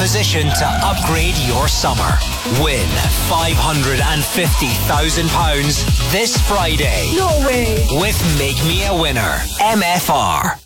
position to upgrade your summer. Win £550,000 this Friday. No way. With Make Me a Winner. MFR.